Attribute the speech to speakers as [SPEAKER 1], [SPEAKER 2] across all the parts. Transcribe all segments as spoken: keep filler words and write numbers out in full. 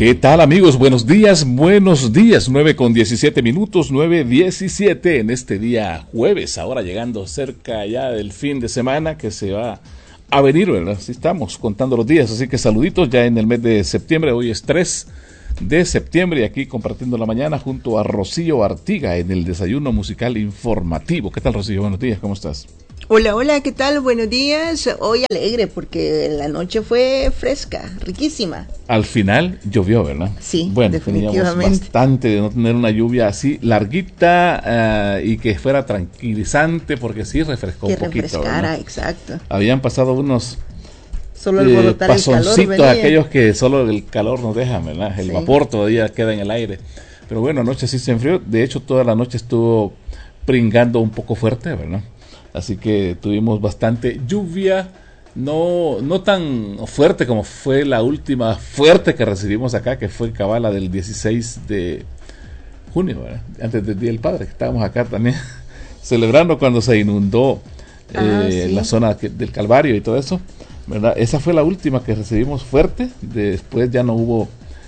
[SPEAKER 1] ¿Qué tal, amigos? Buenos días, buenos días. nueve con diecisiete minutos, nueve diecisiete en este día jueves. Ahora llegando cerca ya del fin de semana que se va a venir, ¿verdad? Así estamos contando los días, así que saluditos ya en el mes de septiembre. Hoy es tres de septiembre y aquí compartiendo la mañana junto a Rocío Artiga en el desayuno musical informativo. ¿Qué tal, Rocío? Buenos días, ¿cómo estás?
[SPEAKER 2] Hola, hola, ¿qué tal? Buenos días. Hoy alegre porque la noche fue fresca, riquísima.
[SPEAKER 1] Al final llovió, ¿verdad?
[SPEAKER 2] Sí,
[SPEAKER 1] bueno,
[SPEAKER 2] definitivamente.
[SPEAKER 1] Teníamos bastante de no tener una lluvia así larguita uh, y que fuera tranquilizante porque sí refrescó
[SPEAKER 2] que
[SPEAKER 1] un poquito. Que
[SPEAKER 2] refrescara,
[SPEAKER 1] ¿verdad?
[SPEAKER 2] Exacto.
[SPEAKER 1] Habían pasado unos
[SPEAKER 2] solo alborotar eh, el calor venía.
[SPEAKER 1] Aquellos que solo el calor nos deja, ¿verdad? El sí. vapor todavía queda en el aire. Pero bueno, anoche sí se enfrió. De hecho, toda la noche estuvo pringando un poco fuerte, ¿verdad? Así que tuvimos bastante lluvia, no no tan fuerte como fue la última fuerte que recibimos acá, que fue cabala del dieciséis de junio, ¿verdad? Antes del Día del Padre, que estábamos acá también celebrando cuando se inundó eh, ah, sí. la zona que, del Calvario y todo eso, ¿verdad? Esa fue la última que recibimos fuerte. Después ya no hubo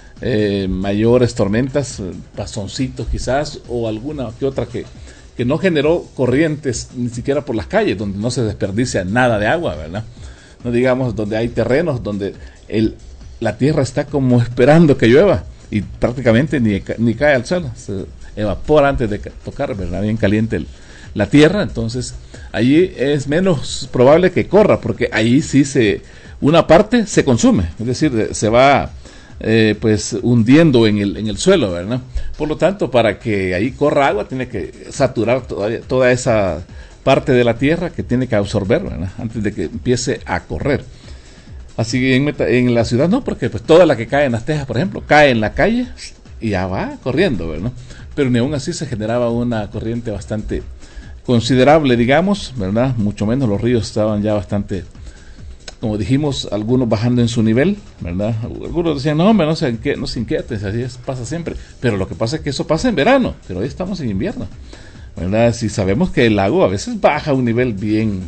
[SPEAKER 1] eh, mayores tormentas, pasoncitos quizás, o alguna que otra que... que no generó corrientes ni siquiera por las calles, donde no se desperdicia nada de agua, ¿verdad? No digamos donde hay terrenos donde el, la tierra está como esperando que llueva y prácticamente ni, ni cae al suelo, se evapora antes de tocar, ¿verdad? Bien caliente el, la tierra, entonces allí es menos probable que corra, porque allí sí se, una parte se consume, es decir, se va... Eh, pues hundiendo en el en el suelo, ¿verdad? Por lo tanto, para que ahí corra agua tiene que saturar toda, toda esa parte de la tierra que tiene que absorber, ¿verdad? Antes de que empiece a correr. Así que en, en la ciudad no, porque pues toda la que cae en las tejas, por ejemplo, cae en la calle y ya va corriendo, ¿verdad? Pero ni aún así se generaba una corriente bastante considerable, digamos, ¿verdad? Mucho menos los ríos estaban ya bastante, como dijimos, algunos bajando en su nivel, ¿verdad? Algunos decían, no, hombre, no se, inquieten, no se inquieten, así es, pasa siempre. Pero lo que pasa es que eso pasa en verano, pero hoy estamos en invierno, ¿verdad? Si sabemos que el lago a veces baja a un nivel bien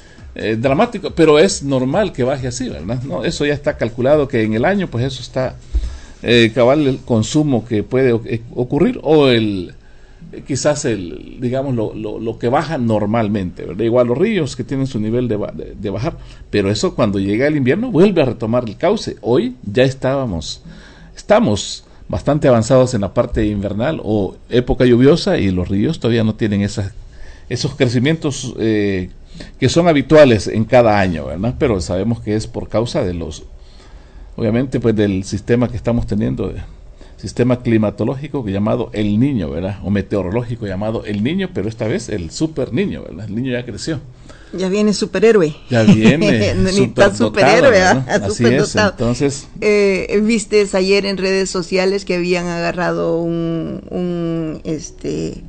[SPEAKER 1] eh, dramático, pero es normal que baje así, ¿verdad? No, eso ya está calculado que en el año, pues eso está eh, cabal el consumo que puede ocurrir o el... quizás el digamos lo, lo, lo que baja normalmente, ¿verdad? Igual los ríos que tienen su nivel de, de, de bajar, pero eso cuando llega el invierno vuelve a retomar el cauce. Hoy ya estábamos estamos bastante avanzados en la parte invernal o época lluviosa y los ríos todavía no tienen esas, esos crecimientos eh, que son habituales en cada año, ¿verdad? Pero sabemos que es por causa de los, obviamente, pues del sistema que estamos teniendo, sistema climatológico llamado El Niño, ¿verdad? O meteorológico llamado El Niño, pero esta vez el Super Niño, ¿verdad? El niño ya creció.
[SPEAKER 2] Ya viene superhéroe.
[SPEAKER 1] Ya viene
[SPEAKER 2] super superhéroe, ¿verdad?
[SPEAKER 1] Así es, entonces...
[SPEAKER 2] Eh, Viste ayer en redes sociales que habían agarrado un, un este...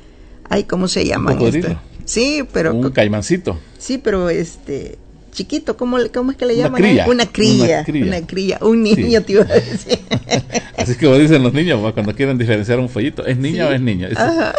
[SPEAKER 2] Ay, ¿cómo se llama?
[SPEAKER 1] Un cocodrilo.
[SPEAKER 2] Este? Sí, pero...
[SPEAKER 1] Un caimancito.
[SPEAKER 2] Sí, pero este... chiquito, ¿cómo, ¿cómo es que le llaman?
[SPEAKER 1] Una cría.
[SPEAKER 2] Una cría, una cría, una cría. Un niño, sí. Te iba a decir.
[SPEAKER 1] Así es como dicen los niños, cuando quieren diferenciar un follito, ¿es niña sí. o es niño?
[SPEAKER 2] Ajá.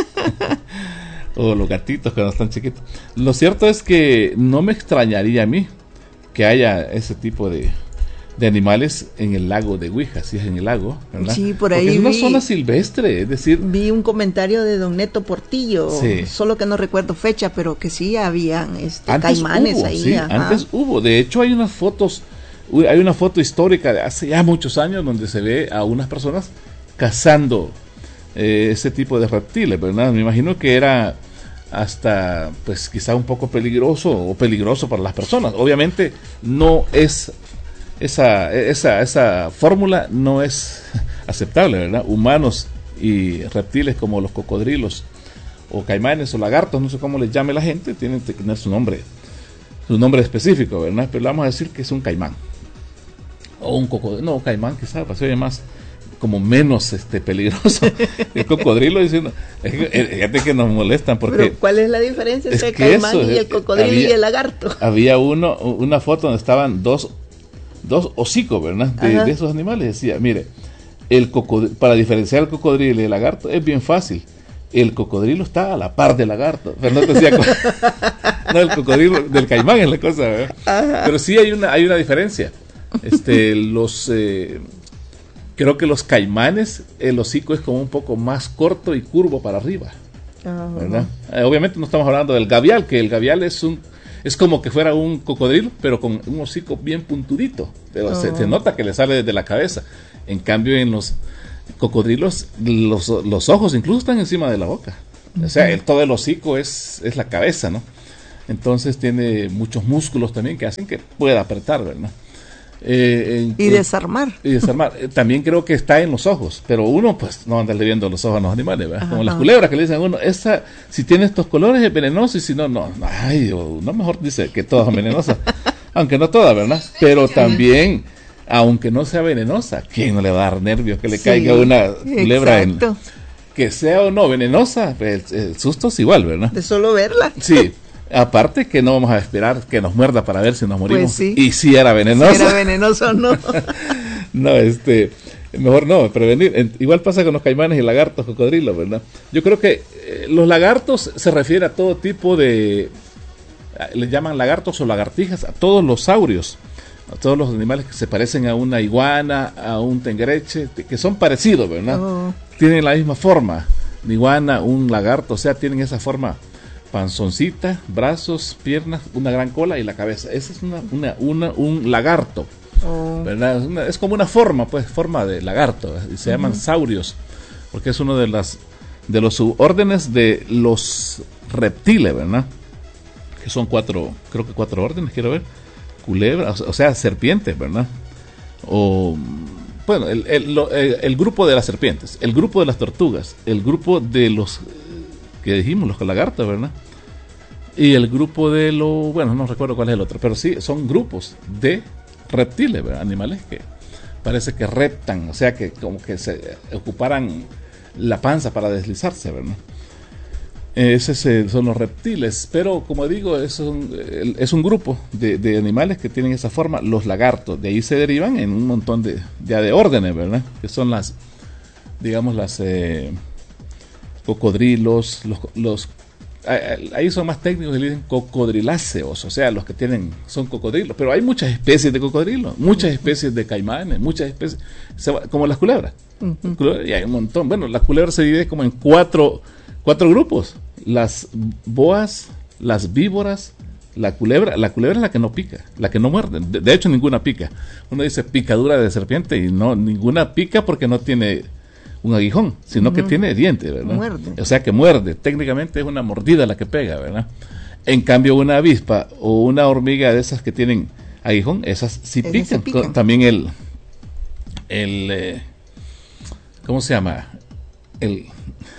[SPEAKER 1] O los gatitos cuando están chiquitos. Lo cierto es que no me extrañaría a mí que haya ese tipo de, de animales en el lago de Huija, si es en el lago, ¿verdad?
[SPEAKER 2] Sí, por ahí
[SPEAKER 1] Porque es una
[SPEAKER 2] vi,
[SPEAKER 1] zona silvestre, es decir...
[SPEAKER 2] Vi un comentario de don Neto Portillo, sí. Solo que no recuerdo fecha, pero que sí habían este, caimanes
[SPEAKER 1] hubo,
[SPEAKER 2] ahí.
[SPEAKER 1] Sí, antes hubo, de hecho hay unas fotos, hay una foto histórica de hace ya muchos años donde se ve a unas personas cazando eh, ese tipo de reptiles, ¿verdad? Me imagino que era hasta, pues quizá un poco peligroso o peligroso para las personas. Obviamente no es... Esa, esa, esa fórmula no es aceptable, ¿verdad? Humanos y reptiles como los cocodrilos o caimanes o lagartos, no sé cómo les llame la gente, tienen que tener su nombre, su nombre específico, ¿verdad? Pero vamos a decir que es un caimán o un cocodrilo, no, caimán quizás se oye más como menos este peligroso. El cocodrilo diciendo, fíjate que nos molestan porque...
[SPEAKER 2] Pero ¿cuál es la diferencia entre el caimán eso, y el cocodrilo había, y el lagarto?
[SPEAKER 1] Había uno, una foto donde estaban dos dos hocicos, ¿verdad? De, de esos animales. Decía, mire, el cocodrilo, para diferenciar el cocodrilo y el lagarto es bien fácil. El cocodrilo está a la par del lagarto. Pero no te decía, no, el cocodrilo del caimán es la cosa, ¿verdad? Pero sí hay una hay una diferencia. Este, los eh, Creo que los caimanes, el hocico es como un poco más corto y curvo para arriba, uh-huh. ¿verdad? Eh, obviamente no estamos hablando del gavial, que el gavial es un es como que fuera un cocodrilo, pero con un hocico bien puntudito, pero uh-huh. se, se nota que le sale desde la cabeza. En cambio, en los cocodrilos, los, los ojos incluso están encima de la boca. Uh-huh. O sea, el, todo el hocico es, es la cabeza, ¿no? Entonces tiene muchos músculos también que hacen que pueda apretar, ¿verdad? Eh,
[SPEAKER 2] y desarmar.
[SPEAKER 1] Y desarmar. También creo que está en los ojos, pero uno pues no anda viendo los ojos a los animales, ¿verdad? Ajá, como las culebras que le dicen a uno, esa, si tiene estos colores es venenoso y si no, no. Ay, no, mejor dice que todas son venenosas, aunque no todas, ¿verdad? Pero también, aunque no sea venenosa, ¿quién no le va a dar nervios que le sí, caiga una culebra en, que sea o no venenosa? El, el susto es igual, ¿verdad?
[SPEAKER 2] De solo verla.
[SPEAKER 1] Sí. Aparte que no vamos a esperar que nos muerda para ver si nos morimos.
[SPEAKER 2] Pues sí.
[SPEAKER 1] Y si era venenoso.
[SPEAKER 2] Si era venenoso o no.
[SPEAKER 1] No, este, mejor no, prevenir. Igual pasa con los caimanes y lagartos, cocodrilos, ¿verdad? Yo creo que eh, los lagartos se refiere a todo tipo de, le llaman lagartos o lagartijas, a todos los saurios, a todos los animales que se parecen a una iguana, a un tengreche, que son parecidos, ¿verdad? Oh. Tienen la misma forma, una iguana, un lagarto, o sea, tienen esa forma. Panzoncita, brazos, piernas, una gran cola y la cabeza. Ese es una, una, una, un lagarto, oh. ¿verdad? Es, una, es como una forma, pues, forma de lagarto. Y se uh-huh. llaman saurios, porque es uno de las de los subórdenes de los reptiles, ¿verdad? Que son cuatro, creo que cuatro órdenes, quiero ver. Culebras, o sea, serpientes, ¿verdad? O bueno, el, el, lo, el, el grupo de las serpientes, el grupo de las tortugas, el grupo de los que dijimos, los lagartos, ¿verdad? Y el grupo de los, bueno, no recuerdo cuál es el otro, pero sí, son grupos de reptiles, ¿verdad? Animales que parece que reptan, o sea, que como que se ocuparan la panza para deslizarse, ¿verdad? Esos son los reptiles, pero como digo, es un, es un grupo de, de animales que tienen esa forma, los lagartos, de ahí se derivan en un montón de, ya de órdenes, ¿verdad? Que son las, digamos, las... Eh, cocodrilos, los, los ahí son más técnicos y le dicen cocodriláceos, o sea, los que tienen, son cocodrilos, pero hay muchas especies de cocodrilos, muchas especies de caimanes, muchas especies, como las culebras, uh-huh. y hay un montón. Bueno, la culebra se divide como en cuatro, cuatro grupos, las boas, las víboras, la culebra, la culebra es la que no pica, la que no muerde, de, de hecho ninguna pica. Uno dice picadura de serpiente y no, ninguna pica porque no tiene un aguijón, sino uh-huh. que tiene diente, ¿verdad?
[SPEAKER 2] Muerde.
[SPEAKER 1] O sea que muerde, técnicamente es una mordida la que pega, ¿verdad? En cambio una avispa o una hormiga de esas que tienen aguijón, esas sí pican. Sí pican. También el, el eh, ¿cómo se llama? El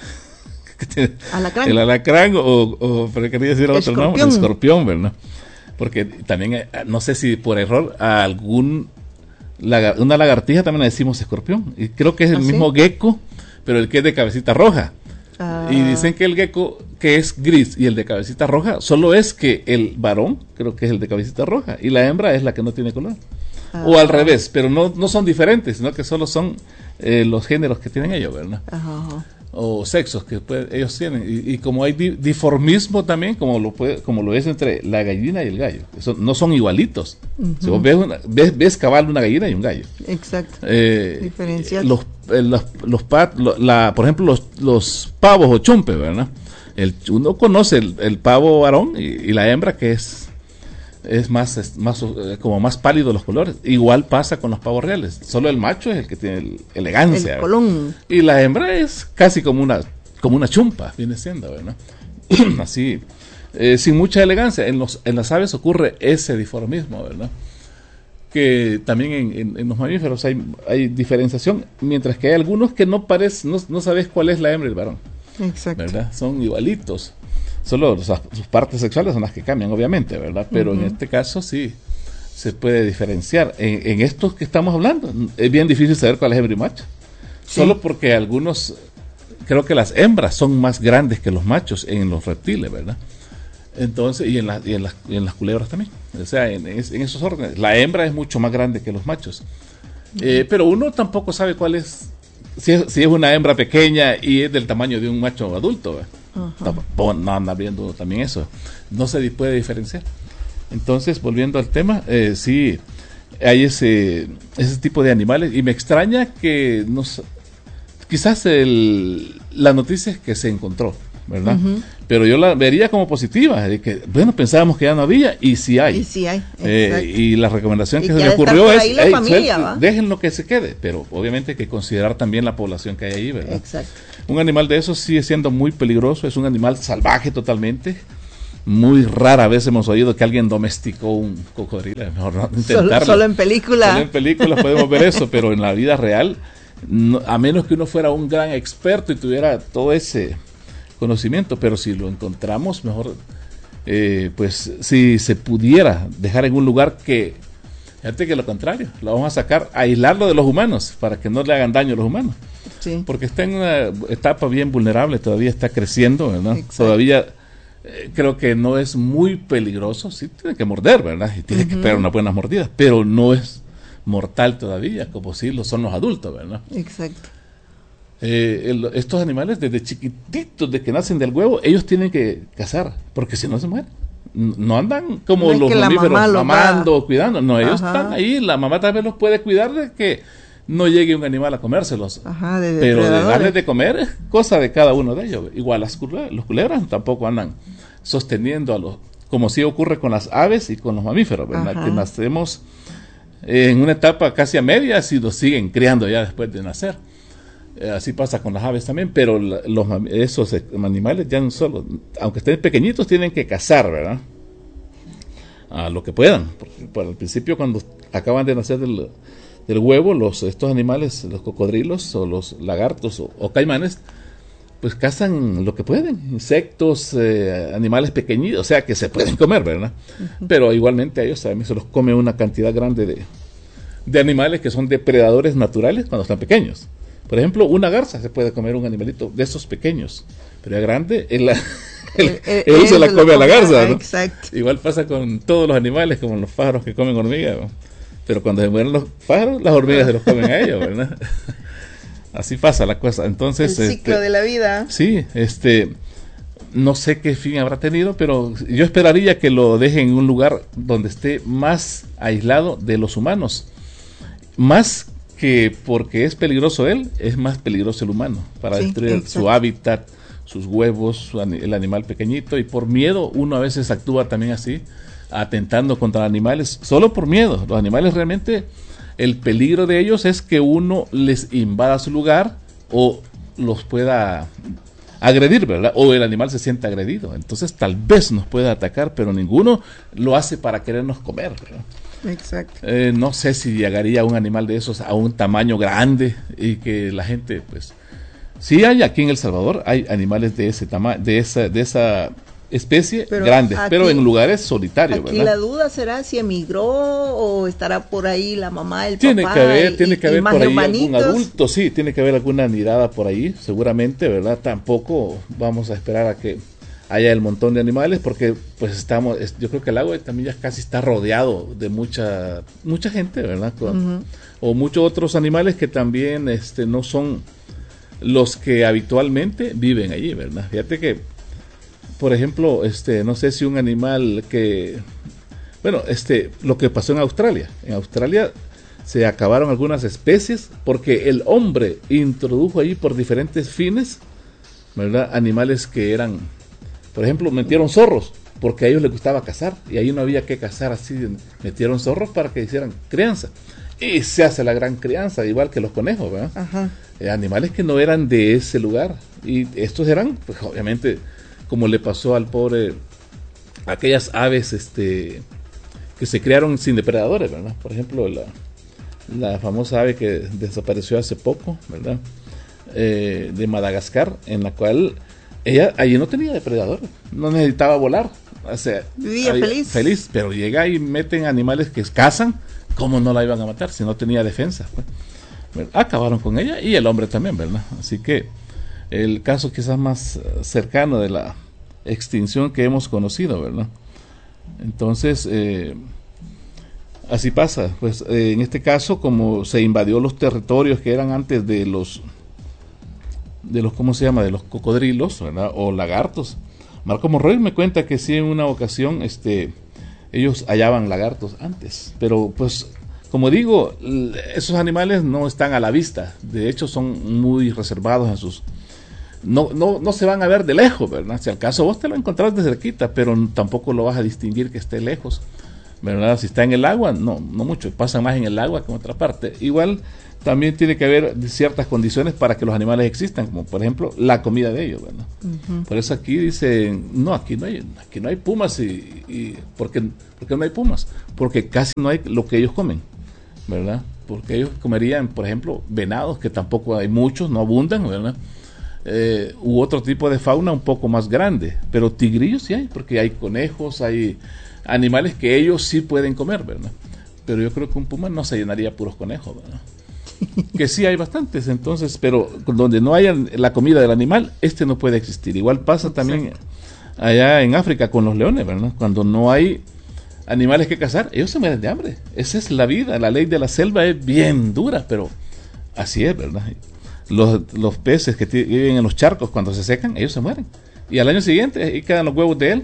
[SPEAKER 2] alacrán.
[SPEAKER 1] El alacrán o, o pero quería decir otro nombre, el escorpión, ¿verdad? Porque también, no sé si por error a algún Lagar, una lagartija también le decimos escorpión y creo que es el ¿Ah, mismo sí? gecko, pero el que es de cabecita roja ah. y dicen que el gecko que es gris y el de cabecita roja solo es que el varón creo que es el de cabecita roja y la hembra es la que no tiene color ah. o al revés, pero no, no son diferentes, sino que solo son eh, los géneros que tienen ellos, ¿verdad? Ajá. O sexos que puede, ellos tienen y, y como hay di, diformismo también como lo puede, como lo es entre la gallina y el gallo, eso, no son igualitos. Uh-huh. Si vos ves, una, ves, ves cabal una gallina y un gallo,
[SPEAKER 2] exacto,
[SPEAKER 1] eh,
[SPEAKER 2] diferencial.
[SPEAKER 1] Los, eh, los, los pat, lo, la, por ejemplo los, los pavos o chumpes, ¿verdad? El, uno conoce el, el pavo varón y, y la hembra que es es más, es más eh, como más pálido los colores. Igual pasa con los pavos reales. Solo el macho es el que tiene el, elegancia.
[SPEAKER 2] El colón.
[SPEAKER 1] Y la hembra es casi como una como una chumpa, viene siendo, ¿verdad? Así, eh, sin mucha elegancia. En los en las aves ocurre ese diformismo, ¿verdad? Que también en, en, en los mamíferos hay, hay diferenciación, mientras que hay algunos que no parecen, no, no sabes cuál es la hembra y el varón. Exacto. ¿Verdad? Son igualitos. Solo o sea, sus partes sexuales son las que cambian, obviamente, ¿verdad? Pero uh-huh. en este caso sí se puede diferenciar. En, en estos que estamos hablando, es bien difícil saber cuál es hembra y macho. Sí. Solo porque algunos, creo que las hembras son más grandes que los machos en los reptiles, ¿verdad? Entonces, y en, la, y en, las, y en las culebras también. O sea, en, en esos órdenes. La hembra es mucho más grande que los machos. Uh-huh. Eh, pero uno tampoco sabe cuál es, si es, si es una hembra pequeña y es del tamaño de un macho adulto, ¿verdad? Uh-huh. No anda viendo también eso, no se puede diferenciar. Entonces, volviendo al tema, eh, sí, hay ese, ese tipo de animales, y me extraña que nos, quizás el, la noticia es que se encontró, ¿verdad? Uh-huh. Pero yo la vería como positiva, de que, bueno, pensábamos que ya no había, y sí hay.
[SPEAKER 2] Y sí hay,
[SPEAKER 1] eh, y la recomendación que, que se le ocurrió es,
[SPEAKER 2] hey, familia,
[SPEAKER 1] déjenlo que se quede, pero obviamente hay que considerar también la población que hay ahí, ¿verdad?
[SPEAKER 2] Exacto.
[SPEAKER 1] Un animal de esos sigue siendo muy peligroso, es un animal salvaje totalmente. Muy rara vez hemos oído que alguien domesticó un cocodrilo, mejor no intentarlo.
[SPEAKER 2] Solo, solo en películas.
[SPEAKER 1] Solo en películas podemos ver eso, pero en la vida real, no, a menos que uno fuera un gran experto y tuviera todo ese conocimiento, pero si lo encontramos, mejor, eh, pues si se pudiera dejar en un lugar que, fíjate que lo contrario, lo vamos a sacar, a aislarlo de los humanos, para que no le hagan daño a los humanos.
[SPEAKER 2] Sí.
[SPEAKER 1] Porque está en una etapa bien vulnerable, todavía está creciendo, ¿verdad?
[SPEAKER 2] Exacto.
[SPEAKER 1] Todavía eh, creo que no es muy peligroso, sí tiene que morder, ¿verdad? Y tiene uh-huh. que pegar unas buenas mordidas, pero no es mortal todavía, como si lo son los adultos, ¿verdad?
[SPEAKER 2] Exacto.
[SPEAKER 1] Eh, el, estos animales desde chiquititos, de que nacen del huevo, ellos tienen que cazar, porque si no se mueren. No andan como
[SPEAKER 2] no
[SPEAKER 1] los mamíferos mamando, cuidando, no, ellos
[SPEAKER 2] Ajá.
[SPEAKER 1] están ahí, la mamá también los puede cuidar de que no llegue un animal a comérselos.
[SPEAKER 2] Ajá, de
[SPEAKER 1] pero de darles de comer es cosa de cada uno de ellos. Igual las culebras, los culebras tampoco andan sosteniendo a los, como sí ocurre con las aves y con los mamíferos, ¿verdad? Ajá. Que nacemos en una etapa casi a medias y los siguen criando ya después de nacer. Eh, así pasa con las aves también, pero la, los esos animales ya no solo, aunque estén pequeñitos, tienen que cazar, ¿verdad? A lo que puedan, porque por el principio cuando acaban de nacer del, del huevo, los estos animales, los cocodrilos o los lagartos o, o caimanes, pues cazan lo que pueden, insectos, eh, animales pequeñitos, o sea que se pueden comer, ¿verdad? Uh-huh. Pero igualmente a ellos también se los come una cantidad grande de, de animales que son depredadores naturales cuando están pequeños. Por ejemplo, una garza se puede comer un animalito de esos pequeños, pero ya grande, él, él, él, él, él se la come a la garza, ¿no?
[SPEAKER 2] Exacto.
[SPEAKER 1] Igual pasa con todos los animales, como los pájaros que comen hormigas, ¿no? Pero cuando se mueren los pájaros, las hormigas se los comen a ellos, ¿verdad? Así pasa la cosa. Entonces,
[SPEAKER 2] el ciclo
[SPEAKER 1] este,
[SPEAKER 2] de la vida.
[SPEAKER 1] Sí, este, no sé qué fin habrá tenido, pero yo esperaría que lo dejen en un lugar donde esté más aislado de los humanos, más que porque es peligroso él, es más peligroso el humano, para sí, destruir exacto. Su hábitat, sus huevos, su, el animal pequeñito, y por miedo uno a veces actúa también así, atentando contra animales, solo por miedo. Los animales realmente, el peligro de ellos es que uno les invada su lugar o los pueda agredir, ¿verdad? O el animal se sienta agredido, entonces tal vez nos pueda atacar, pero ninguno lo hace para querernos comer, ¿verdad?
[SPEAKER 2] Exacto.
[SPEAKER 1] Eh, no sé si llegaría un animal de esos a un tamaño grande y que la gente, pues, sí hay aquí en El Salvador, hay animales de ese tamaño, de esa, de esa especie pero grandes, aquí, pero en lugares solitarios,
[SPEAKER 2] aquí
[SPEAKER 1] ¿verdad?
[SPEAKER 2] La duda será si emigró o estará por ahí la mamá, el
[SPEAKER 1] tiene
[SPEAKER 2] papá.
[SPEAKER 1] Que haber,
[SPEAKER 2] y,
[SPEAKER 1] tiene que haber por ahí
[SPEAKER 2] hermanitos.
[SPEAKER 1] Algún adulto, sí, tiene que haber alguna mirada por ahí, seguramente, ¿verdad? Tampoco vamos a esperar a que haya el montón de animales, porque pues estamos, yo creo que el lago también ya casi está rodeado de mucha mucha gente, ¿verdad? Con, uh-huh. O muchos otros animales que también este no son los que habitualmente viven allí, ¿verdad? Fíjate que, por ejemplo, este no sé si un animal que, bueno, este lo que pasó en Australia, en Australia se acabaron algunas especies porque el hombre introdujo allí por diferentes fines, ¿verdad? Animales que eran, por ejemplo, metieron zorros, porque a ellos les gustaba cazar, y ahí no había que cazar así, metieron zorros para que hicieran crianza, y se hace la gran crianza, igual que los conejos, ¿verdad?
[SPEAKER 2] Ajá.
[SPEAKER 1] Eh, animales que no eran de ese lugar, y estos eran, pues obviamente, como le pasó al pobre, aquellas aves este que se criaron sin depredadores, ¿verdad? Por ejemplo, la, la famosa ave que desapareció hace poco, ¿verdad? Eh, de Madagascar, en la cual ella allí no tenía depredador, no necesitaba volar, o sea,
[SPEAKER 2] vivía
[SPEAKER 1] había,
[SPEAKER 2] feliz.
[SPEAKER 1] feliz, pero llega y meten animales que cazan, ¿cómo no la iban a matar si no tenía defensa? Pues, acabaron con ella y el hombre también, ¿verdad? Así que el caso quizás más cercano de la extinción que hemos conocido, ¿verdad? Entonces, eh, así pasa, pues eh, en este caso, como se invadió los territorios que eran antes de los de los, ¿cómo se llama? De los cocodrilos, ¿verdad? O lagartos. Marco Monroy me cuenta que sí, en una ocasión, este, ellos hallaban lagartos antes, pero pues como digo, esos animales no están a la vista, de hecho son muy reservados en sus... No, no, no se van a ver de lejos, ¿verdad? Si al caso vos te lo encontrás de cerquita, pero tampoco lo vas a distinguir que esté lejos, ¿verdad? Si está en el agua, no, no mucho, pasa más en el agua que en otra parte. Igual también tiene que haber ciertas condiciones para que los animales existan, como por ejemplo la comida de ellos, ¿verdad? Uh-huh. Por eso aquí dicen, no, aquí no hay, aquí no hay pumas, y, y ¿por qué, ¿por qué no hay pumas? Porque casi no hay lo que ellos comen, ¿verdad? Porque ellos comerían, por ejemplo, venados, que tampoco hay muchos, no abundan, ¿verdad? Eh, u otro tipo de fauna un poco más grande, pero tigrillos sí hay, porque hay conejos, hay animales que ellos sí pueden comer, ¿verdad? Pero yo creo que un puma no se llenaría puros conejos, ¿verdad? Que sí hay bastantes, entonces, pero donde no haya la comida del animal, este no puede existir. Igual pasa también allá en África con los leones, ¿verdad? Cuando no hay animales que cazar, ellos se mueren de hambre. Esa es la vida, la ley de la selva es bien dura, pero así es, ¿verdad? Los, los peces que t- viven en los charcos, cuando se secan, ellos se mueren. Y al año siguiente, ahí quedan los huevos de él.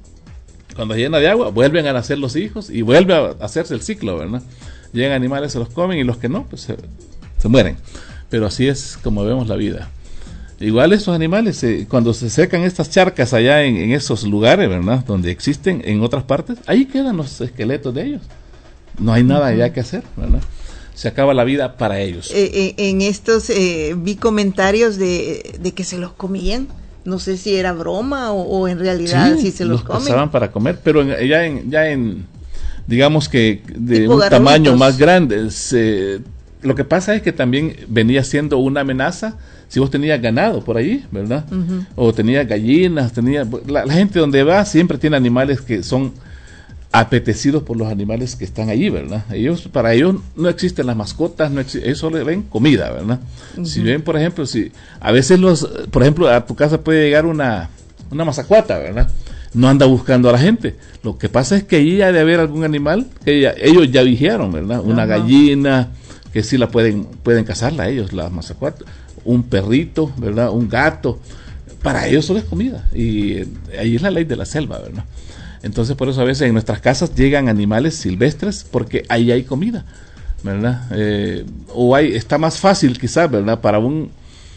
[SPEAKER 1] Cuando se llena de agua, vuelven a nacer los hijos y vuelve a hacerse el ciclo, ¿verdad? Llegan animales, se los comen, y los que no, pues se, se mueren. Pero así es como vemos la vida. Igual estos animales, eh, cuando se secan estas charcas allá en, en esos lugares, ¿verdad? Donde existen en otras partes, ahí quedan los esqueletos de ellos. No hay nada allá que hacer, ¿verdad? Se acaba la vida para ellos.
[SPEAKER 2] Eh, eh, en estos eh, vi comentarios de, de que se los comían. No sé si era broma o, o en realidad sí, si se los, los comen. Los
[SPEAKER 1] cazaban para comer, pero en, ya en ya en digamos que de tipo un garrutos. Tamaño más grande. Se, lo que pasa es que también venía siendo una amenaza si vos tenías ganado por ahí, ¿verdad? Uh-huh. O tenías gallinas, tenía la, la gente donde va siempre tiene animales que son apetecidos por los animales que están allí, ¿verdad? Ellos, para ellos no existen las mascotas, no exi- ellos solo ven comida, ¿verdad? Uh-huh. Si ven, por ejemplo, si a veces los, por ejemplo, a tu casa puede llegar una, una mazacuata, ¿verdad? No anda buscando a la gente. Lo que pasa es que allí ha de haber algún animal que ya, ellos ya dijeron, ¿verdad? Una uh-huh. gallina, que sí la pueden, pueden cazarla ellos, las mazacuatas, un perrito, ¿verdad? Un gato, para ellos solo es comida, y ahí es la ley de la selva, ¿verdad? Entonces por eso a veces en nuestras casas llegan animales silvestres porque ahí hay comida, ¿verdad? Eh, o hay, está más fácil quizás, ¿verdad? Para un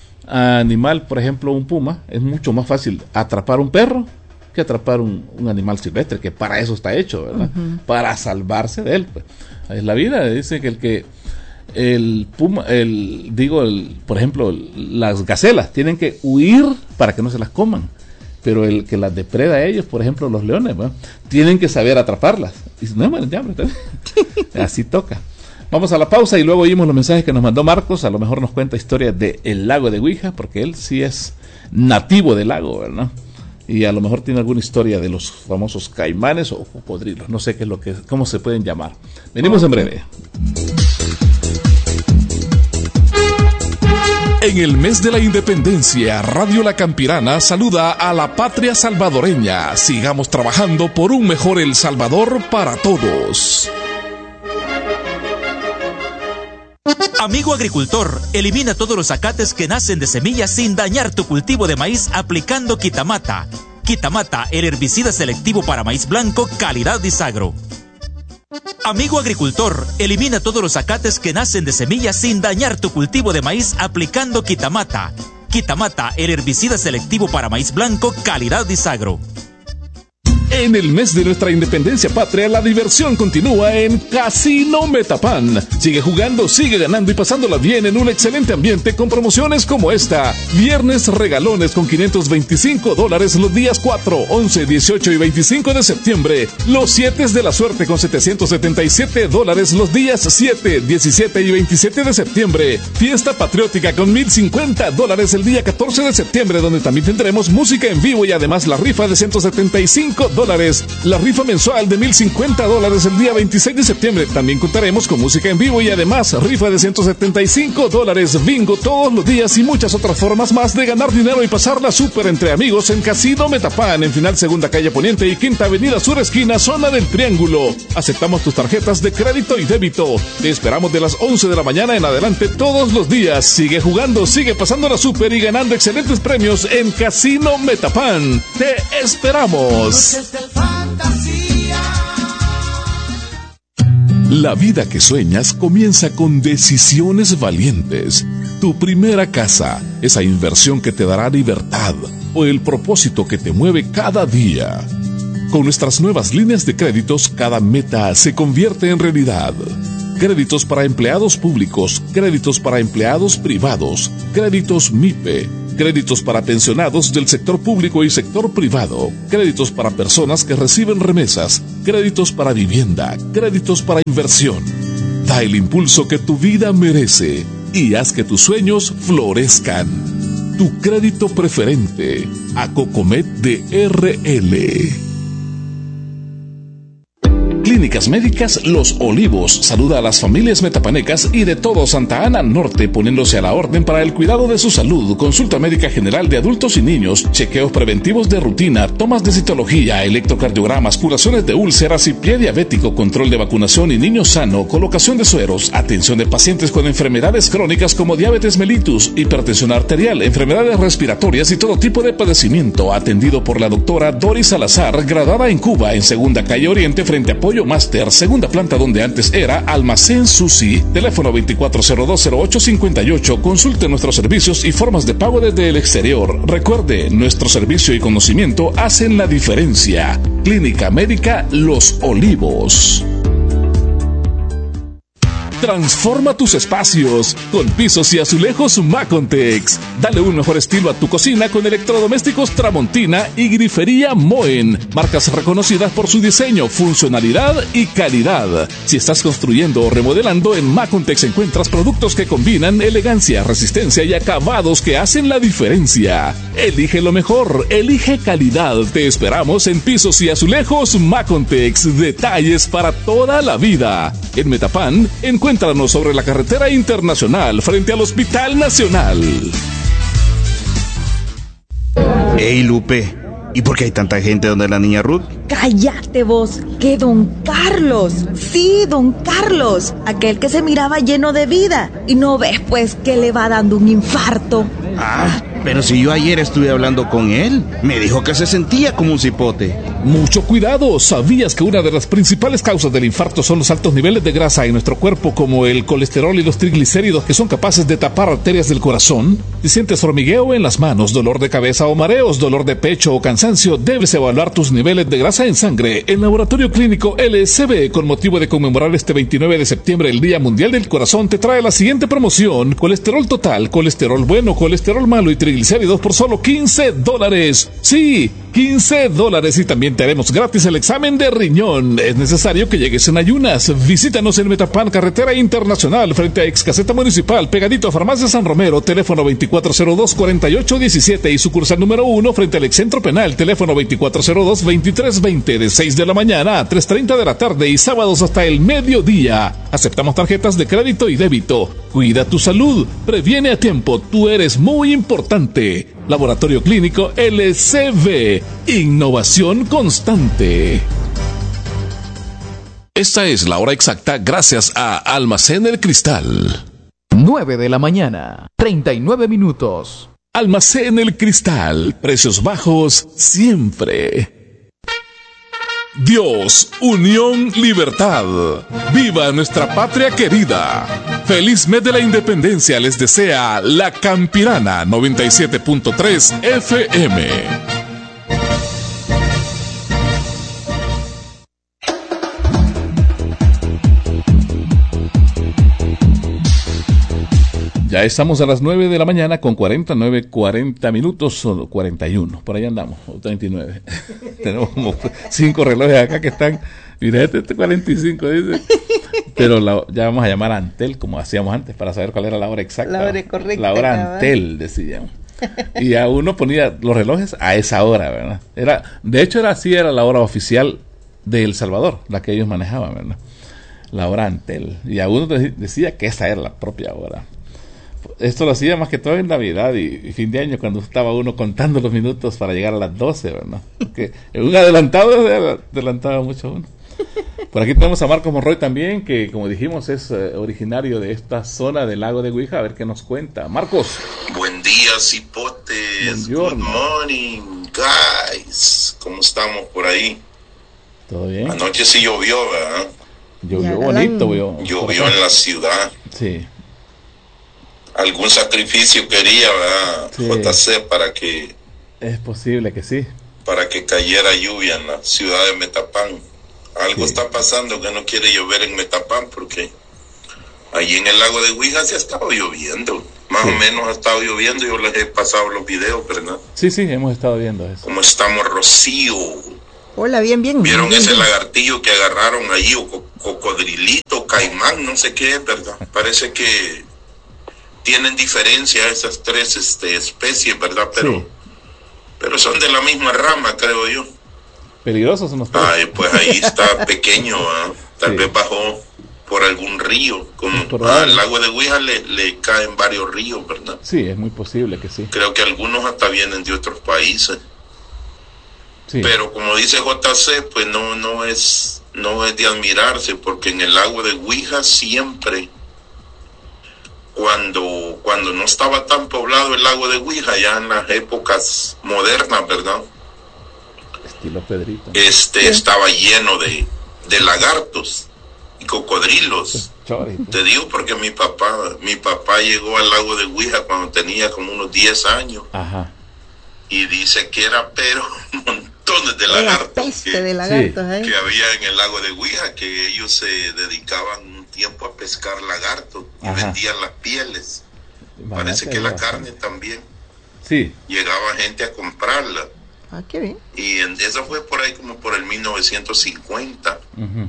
[SPEAKER 1] animal, por ejemplo un puma, es mucho más fácil atrapar un perro que atrapar un, un animal silvestre, que para eso está hecho, ¿verdad? Uh-huh. Para salvarse de él, pues. Es la vida, dice que el que el puma, el digo, el, por ejemplo, las gacelas tienen que huir para que no se las coman. Pero el que las depreda a ellos, por ejemplo los leones, ¿no? Tienen que saber atraparlas. Y no, bueno, ya, así toca. Vamos a la pausa y luego oímos los mensajes que nos mandó Marcos. A lo mejor nos cuenta historias del lago de Huija, porque él sí es nativo del lago, ¿verdad? Y a lo mejor tiene alguna historia de los famosos caimanes o cocodrilos. No sé qué es lo que, cómo se pueden llamar. Venimos en breve.
[SPEAKER 3] En el mes de la Independencia, Radio La Campirana saluda a la patria salvadoreña. Sigamos trabajando por un mejor El Salvador para todos.
[SPEAKER 4] Amigo agricultor, elimina todos los zacates que nacen de semillas sin dañar tu cultivo de maíz aplicando Quitamata. Quitamata, el herbicida selectivo para maíz blanco, calidad Disagro. Amigo agricultor, elimina todos los zacates que nacen de semillas sin dañar tu cultivo de maíz aplicando Quitamata. Quitamata, el herbicida selectivo para maíz blanco, calidad Disagro.
[SPEAKER 3] En el mes de nuestra independencia patria, la diversión continúa en Casino Metapan. Sigue jugando, sigue ganando y pasándola bien en un excelente ambiente con promociones como esta. Viernes regalones con quinientos veinticinco dólares los días cuatro, once, dieciocho y veinticinco de septiembre. Los siete de la suerte con setecientos setenta y siete dólares los días siete, diecisiete y veintisiete de septiembre. Fiesta patriótica con mil cincuenta dólares el día catorce de septiembre, donde también tendremos música en vivo y además la rifa de ciento setenta y cinco dólares. La rifa mensual de mil cincuenta dólares el día veintiséis de septiembre. También contaremos con música en vivo y además rifa de ciento setenta y cinco dólares, bingo todos los días y muchas otras formas más de ganar dinero y pasarla súper entre amigos en Casino Metapan, en Final Segunda Calle Poniente y Quinta Avenida Sur Esquina, zona del Triángulo. Aceptamos tus tarjetas de crédito y débito. Te esperamos de las once de la mañana en adelante todos los días. Sigue jugando, sigue pasándola súper y ganando excelentes premios en Casino Metapan. Te esperamos. La vida que sueñas comienza con decisiones valientes. Tu primera casa, esa inversión que te dará libertad, o el propósito que te mueve cada día. Con nuestras nuevas líneas de créditos, cada meta se convierte en realidad. Créditos para empleados públicos, créditos para empleados privados, créditos M I P E, créditos para pensionados del sector público y sector privado, créditos para personas que reciben remesas, créditos para vivienda, créditos para inversión. Da el impulso que tu vida merece y haz que tus sueños florezcan. Tu crédito preferente, Acocomet de R L. Clínicas Médicas Los Olivos saluda a las familias metapanecas y de todo Santa Ana Norte, poniéndose a la orden para el cuidado de su salud, consulta médica general de adultos y niños, chequeos preventivos de rutina, tomas de citología, electrocardiogramas, curaciones de úlceras y pie diabético, control de vacunación y niño sano, colocación de sueros, atención de pacientes con enfermedades crónicas como diabetes mellitus, hipertensión arterial, enfermedades respiratorias y todo tipo de padecimiento, atendido por la doctora Doris Salazar, graduada en Cuba, en Segunda Calle Oriente, frente a Pollo Master, segunda planta donde antes era Almacén Susi. Teléfono veinticuatro cero dos cero ocho cincuenta y ocho. Consulte nuestros servicios y formas de pago desde el exterior. Recuerde, nuestro servicio y conocimiento hacen la diferencia. Clínica Médica Los Olivos. Transforma tus espacios con pisos y azulejos Macontex. Dale un mejor estilo a tu cocina con electrodomésticos Tramontina y grifería Moen, marcas reconocidas por su diseño, funcionalidad y calidad. Si estás construyendo o remodelando, en Macontex encuentras productos que combinan elegancia, resistencia y acabados que hacen la diferencia. Elige lo mejor, elige calidad. Te esperamos en pisos y azulejos Macontex. Detalles para toda la vida. En Metapán, encuentra Encuéntranos sobre la carretera internacional frente al Hospital Nacional.
[SPEAKER 5] Ey, Lupe, ¿y por qué hay tanta gente donde la niña Ruth?
[SPEAKER 6] Cállate vos, que don Carlos, sí, don Carlos, aquel que se miraba lleno de vida, y no ves pues que le va dando un infarto.
[SPEAKER 5] Ah, pero si yo ayer estuve hablando con él, me dijo que se sentía como un cipote.
[SPEAKER 3] Mucho cuidado, ¿sabías que una de las principales causas del infarto son los altos niveles de grasa en nuestro cuerpo, como el colesterol y los triglicéridos, que son capaces de tapar arterias del corazón? Si sientes hormigueo en las manos, dolor de cabeza o mareos, dolor de pecho o cansancio, debes evaluar tus niveles de grasa en sangre. El Laboratorio Clínico L C B, con motivo de conmemorar este veintinueve de septiembre el Día Mundial del Corazón, te trae la siguiente promoción: colesterol total, colesterol bueno, colesterol malo y triglicéridos por solo quince dólares. Sí, quince dólares, y también te haremos gratis el examen de riñón. Es necesario que llegues en ayunas. Visítanos en Metapán, carretera internacional, frente a ex caseta municipal, pegadito a Farmacia San Romero, teléfono veinticuatro cero dos cuarenta y ocho diecisiete, y sucursal número uno frente al excentro penal, teléfono veinticuatro cero dos veintitrés veinte, de seis de la mañana a tres treinta de la tarde y sábados hasta el mediodía. Aceptamos tarjetas de crédito y débito. Cuida tu salud, previene a tiempo, tú eres muy importante. Laboratorio Clínico L C B, innovación constante. Esta es la hora exacta gracias a Almacén El Cristal.
[SPEAKER 7] nueve de la mañana, treinta y nueve minutos.
[SPEAKER 3] Almacén El Cristal, precios bajos siempre. Dios, unión, libertad. ¡Viva nuestra patria querida! Feliz mes de la independencia les desea La Campirana noventa y siete punto tres F M. Ya estamos a las nueve de la mañana con cuarenta, nueve, cuarenta minutos, o cuarenta y uno, por ahí andamos, o treinta y nueve. Tenemos como cinco relojes acá que están, mira, este, este cuarenta y cinco dice. Pero la, ya vamos a llamar a Antel, como hacíamos antes, para saber cuál era la hora exacta.
[SPEAKER 2] La hora correcta.
[SPEAKER 3] La hora Antel, decíamos. Y a uno ponía los relojes a esa hora, ¿verdad? Era, de hecho, era así, era la hora oficial de El Salvador, la que ellos manejaban, ¿verdad? La hora Antel. Y a uno decía que esa era la propia hora. Esto lo hacía más que todo en Navidad y, y fin de año, cuando estaba uno contando los minutos para llegar a las doce, ¿verdad? Porque un adelantado adelantaba mucho uno. Por aquí tenemos a Marcos Monroy también, que como dijimos es uh, originario de esta zona del lago de Huija. A ver qué nos cuenta. Marcos.
[SPEAKER 8] Buen día, cipotes. Good morning, guys. ¿Cómo estamos por ahí?
[SPEAKER 3] ¿Todo bien?
[SPEAKER 8] Anoche sí llovió, ¿verdad?
[SPEAKER 1] Llovió bonito, llovió.
[SPEAKER 8] Llovió en la ciudad.
[SPEAKER 1] Sí.
[SPEAKER 8] Algún sacrificio quería, ¿verdad?
[SPEAKER 1] Sí.
[SPEAKER 8] J C, para que...
[SPEAKER 1] Es posible que sí.
[SPEAKER 8] Para que cayera lluvia en la ciudad de Metapán. Algo
[SPEAKER 1] Sí.
[SPEAKER 8] está pasando que no quiere llover en Metapán porque allí en el lago de Huija se ha estado lloviendo. Más
[SPEAKER 1] Sí.
[SPEAKER 8] o menos ha estado lloviendo. Yo les he pasado los videos, ¿verdad?
[SPEAKER 1] Sí, sí, hemos estado viendo eso.
[SPEAKER 8] Como estamos, Rocío.
[SPEAKER 2] Hola, bien, bien.
[SPEAKER 8] ¿Vieron
[SPEAKER 2] bien,
[SPEAKER 8] ese
[SPEAKER 2] bien.
[SPEAKER 8] lagartillo que agarraron allí? O co- cocodrilito, caimán, no sé qué es, ¿verdad? Parece que tienen diferencia esas tres este, especies, ¿verdad? Pero,
[SPEAKER 1] Sí.
[SPEAKER 8] pero son de la misma rama, creo yo.
[SPEAKER 1] Peligrosos son los tres.
[SPEAKER 8] Ay, pues ahí está pequeño, ¿ah? Tal
[SPEAKER 1] Sí.
[SPEAKER 8] vez bajó por algún río. Como
[SPEAKER 1] Es probable.
[SPEAKER 8] al lago de Huija le, le caen varios ríos, ¿verdad?
[SPEAKER 1] Sí, es muy posible que sí.
[SPEAKER 8] Creo que algunos hasta vienen de otros países.
[SPEAKER 1] Sí.
[SPEAKER 8] Pero como dice J C, pues no, no es, no es de admirarse, porque en el lago de Huija siempre, cuando, cuando no estaba tan poblado el lago de Huija, ya en las épocas modernas, ¿verdad?
[SPEAKER 1] Estilo Pedrito.
[SPEAKER 8] Este estaba lleno de, de lagartos y cocodrilos.
[SPEAKER 1] Chorito.
[SPEAKER 8] Te digo porque mi papá, mi papá llegó al lago de Huija cuando tenía como unos diez años
[SPEAKER 1] Ajá.
[SPEAKER 8] y dice que era pero montones de
[SPEAKER 2] Era
[SPEAKER 8] lagartos
[SPEAKER 2] peste
[SPEAKER 8] que,
[SPEAKER 2] de lagartos, ¿eh?
[SPEAKER 8] que había en el lago de Huija, que ellos se dedicaban un tiempo a pescar lagartos y
[SPEAKER 1] Ajá.
[SPEAKER 8] vendían las pieles.
[SPEAKER 1] Imagínate,
[SPEAKER 8] Parece que la
[SPEAKER 1] ya.
[SPEAKER 8] carne también
[SPEAKER 1] Sí.
[SPEAKER 8] llegaba gente a comprarla.
[SPEAKER 2] Ah, qué bien.
[SPEAKER 8] Y en, eso fue por ahí como por el mil novecientos cincuenta.
[SPEAKER 1] Ujú.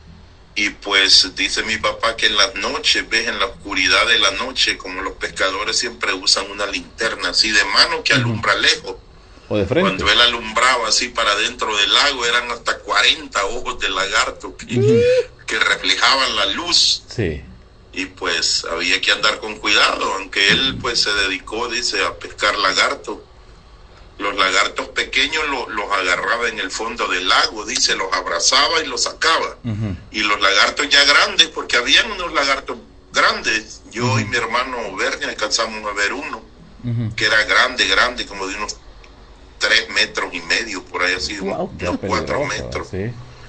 [SPEAKER 8] Y pues dice mi papá que en las noches, ves, en la oscuridad de la noche, como los pescadores siempre usan una linterna así de mano que alumbra lejos.
[SPEAKER 1] O de frente.
[SPEAKER 8] Cuando él alumbraba así para dentro del lago, eran hasta cuarenta ojos de lagarto que, que reflejaban la luz.
[SPEAKER 1] Sí.
[SPEAKER 8] Y pues había que andar con cuidado, aunque él pues se dedicó, dice, a pescar lagarto. Los lagartos pequeños lo- los agarraba en el fondo del lago, dice, los abrazaba y los sacaba.
[SPEAKER 1] Ujú.
[SPEAKER 8] Y los lagartos ya grandes, porque habían unos lagartos grandes, yo y mi hermano Bernie alcanzamos a ver uno,
[SPEAKER 1] Ujú.
[SPEAKER 8] que era grande, grande, como de unos tres metros y medio, por ahí así,
[SPEAKER 2] Wow.
[SPEAKER 1] Ya
[SPEAKER 8] unos cuatro
[SPEAKER 1] peligroso,
[SPEAKER 8] metros.
[SPEAKER 1] Sí.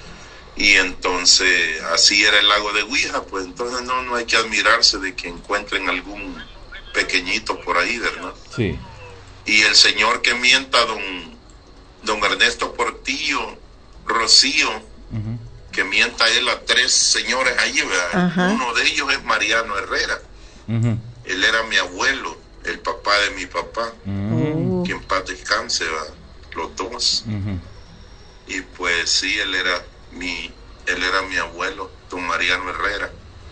[SPEAKER 8] Y entonces, así era el lago de Huija, pues entonces no, no hay que admirarse de que encuentren algún pequeñito por ahí, ¿verdad?
[SPEAKER 1] Sí.
[SPEAKER 8] Y el señor que mienta, don, don Ernesto Portillo, Rocío,
[SPEAKER 1] Ujú.
[SPEAKER 8] que mienta él a tres señores allí, ¿verdad?
[SPEAKER 2] Ajá.
[SPEAKER 8] Uno de ellos es Mariano Herrera.
[SPEAKER 1] Ujú.
[SPEAKER 8] Él era mi abuelo, el papá de mi papá,
[SPEAKER 1] Ujú.
[SPEAKER 2] Oh.
[SPEAKER 8] que en paz descanse, ¿verdad? Los dos.
[SPEAKER 1] Ujú.
[SPEAKER 8] Y pues sí, él era mi, él era mi abuelo, don Mariano Herrera,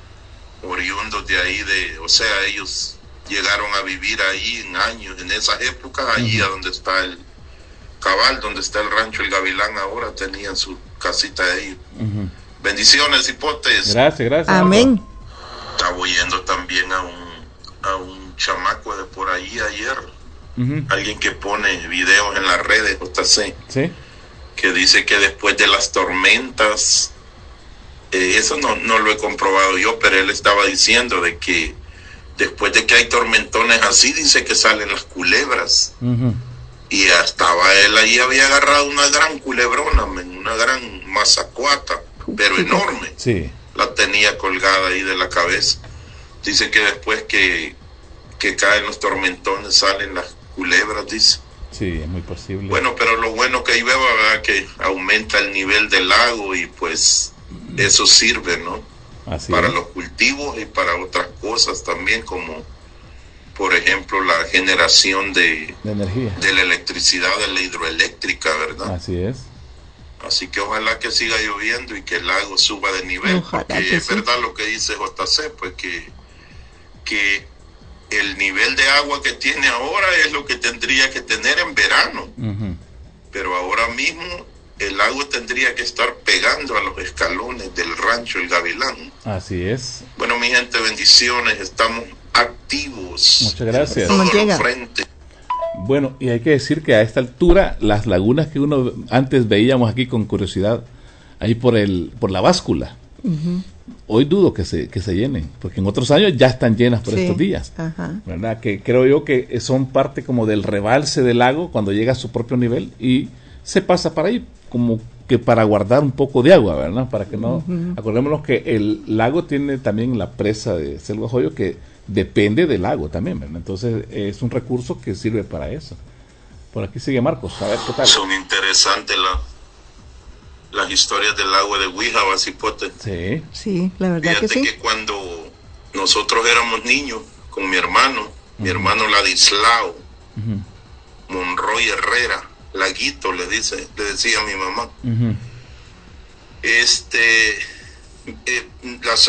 [SPEAKER 8] oriundos de ahí, de, o sea, ellos llegaron a vivir ahí en años, en esas épocas, allí
[SPEAKER 1] Ujú.
[SPEAKER 8] a donde está el Cabal, donde está el rancho El Gavilán ahora, tenían su casita de ellos.
[SPEAKER 1] Ujú.
[SPEAKER 8] Bendiciones, hipotes.
[SPEAKER 1] Gracias, gracias.
[SPEAKER 2] Amén.
[SPEAKER 8] Estaba oyendo también a un, a un chamaco de por ahí ayer,
[SPEAKER 1] Ujú.
[SPEAKER 8] alguien que pone videos en las redes, J C,
[SPEAKER 1] Sí.
[SPEAKER 8] que dice que después de las tormentas, eh, eso no, no lo he comprobado yo, pero él estaba diciendo de que después de que hay tormentones así, dice que salen las culebras.
[SPEAKER 1] Ujú.
[SPEAKER 8] Y estaba él ahí, había agarrado una gran culebrona, men, una gran mazacuata, pero enorme.
[SPEAKER 1] Sí.
[SPEAKER 8] La tenía colgada ahí de la cabeza. Dice que después que, que caen los tormentones salen las culebras, dice.
[SPEAKER 1] Sí, es muy posible.
[SPEAKER 8] Bueno, pero lo bueno que ahí veo, ¿verdad? Que aumenta el nivel del lago y pues eso sirve, ¿no?
[SPEAKER 1] Así
[SPEAKER 8] Para
[SPEAKER 1] es.
[SPEAKER 8] los cultivos y para otras cosas también, como por ejemplo la generación de,
[SPEAKER 1] De energía.
[SPEAKER 8] de la electricidad, de la hidroeléctrica, ¿verdad?
[SPEAKER 1] Así es.
[SPEAKER 8] Así que ojalá que siga lloviendo y que el lago suba de nivel,
[SPEAKER 2] Ojalá
[SPEAKER 8] porque
[SPEAKER 2] que
[SPEAKER 8] es
[SPEAKER 2] sí.
[SPEAKER 8] verdad lo que dice J C, pues que, que el nivel de agua que tiene ahora es lo que tendría que tener en verano,
[SPEAKER 1] Ujú.
[SPEAKER 8] pero ahora mismo el lago tendría que estar pegando a los escalones del rancho El Gavilán.
[SPEAKER 1] Así es.
[SPEAKER 8] Bueno, mi gente, bendiciones, estamos activos.
[SPEAKER 1] Muchas gracias.
[SPEAKER 8] En todos
[SPEAKER 2] Llega.
[SPEAKER 8] los frentes.
[SPEAKER 1] Bueno, y hay que decir que a esta altura las lagunas que uno antes veíamos aquí con curiosidad, ahí por el por la báscula, hoy dudo que se que se llenen, porque en otros años ya están llenas por
[SPEAKER 2] Sí.
[SPEAKER 1] estos días,
[SPEAKER 2] Ajá.
[SPEAKER 1] ¿verdad? Que creo yo que son parte como del rebalse del lago cuando llega a su propio nivel y se pasa para ahí, como que para guardar un poco de agua, ¿verdad? Para que no, uh-huh. acordémonos que el lago tiene también la presa de Selva Joyo que depende del lago también, ¿verdad? Entonces es un recurso que sirve para eso. Por aquí sigue Marcos, a ver qué tal.
[SPEAKER 8] Son interesantes la, las historias del lago de Huija, Cipote.
[SPEAKER 1] Sí.
[SPEAKER 2] Sí, la verdad
[SPEAKER 8] Fíjate
[SPEAKER 2] que sí.
[SPEAKER 8] que cuando nosotros éramos niños, con mi hermano, uh-huh. mi hermano Ladislao, uh-huh. Monroy Herrera, Laguito le dice, le decía a mi mamá. Uh-huh. Este, eh, las